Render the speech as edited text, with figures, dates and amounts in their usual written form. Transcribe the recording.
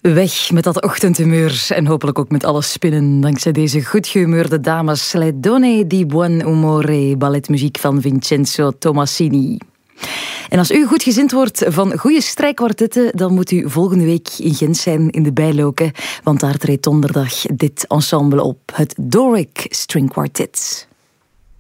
Weg met dat ochtendhumeur en hopelijk ook met alle spinnen dankzij deze goed gehumeurde dames. Le Donne di Buon Umore, balletmuziek van Vincenzo Tommasini. En als u goed gezind wordt van goede strijkkwartetten, dan moet u volgende week in Gent zijn in de Bijloken, want daar treedt donderdag dit ensemble op, het Doric String Quartet.